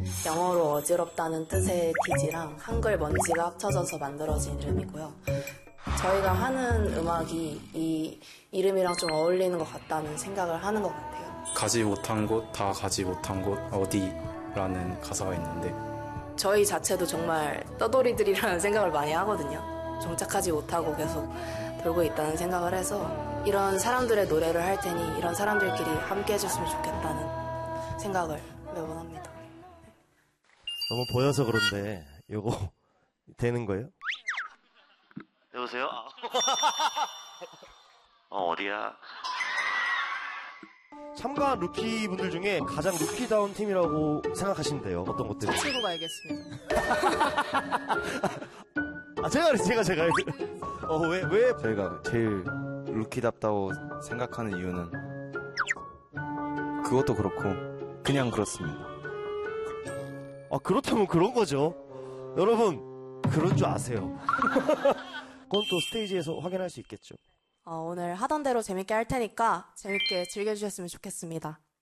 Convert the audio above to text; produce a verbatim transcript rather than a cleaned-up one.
영어로 어지럽다는 뜻의 디지랑 한글 먼지가 합쳐져서 만들어진 이름이고요. 저희가 하는 음악이 이 이름이랑 좀 어울리는 것 같다는 생각을 하는 것 같아요. 가지 못한 곳, 다 가지 못한 곳, 어디라는 가사가 있는데 저희 자체도 정말 떠돌이들이라는 생각을 많이 하거든요. 정착하지 못하고 계속 돌고 있다는 생각을 해서 이런 사람들의 노래를 할 테니 이런 사람들끼리 함께 해줬으면 좋겠다는 생각을 매번 합니다. 너무 보여서 그런데 요거 되는 거예요? 여보세요? 어, 어디야? 참가한 루키 분들 중에 가장 루키다운 팀이라고 생각하시면 돼요. 어떤 것 때문에? 치고 가야겠습니다. 아, 제가, 제가, 제가. 어, 왜, 왜? 저희가 제일 루키답다고 생각하는 이유는 그것도 그렇고 그냥 그렇습니다. 아, 그렇다면 그런 거죠. 여러분, 그런 줄 아세요. 그건 또 스테이지에서 확인할 수 있겠죠. 어, 오늘 하던 대로 재밌게 할 테니까 재밌게 즐겨주셨으면 좋겠습니다.